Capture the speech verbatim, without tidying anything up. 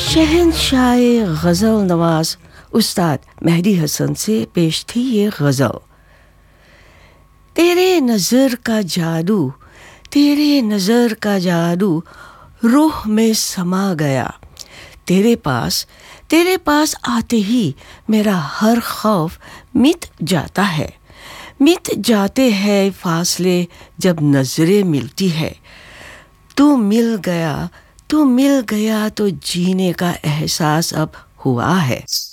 शहंशाह गज़ल नवाज उस्ताद मेहदी हसन से पेश थी ये गज़ल। तेरे नज़र का जादू, तेरे नज़र का जादू रूह में समा गया। तेरे पास तेरे पास आते ही मेरा हर खौफ मिट जाता है। मिट जाते हैं फासले जब नज़रें मिलती है। तू मिल गया, तू मिल गया तो जीने का एहसास अब हुआ है।